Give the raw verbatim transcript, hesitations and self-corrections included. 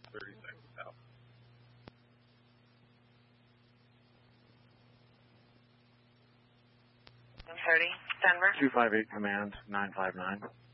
thirty seconds out. thirty, Denver. two five eight command, nine five nine.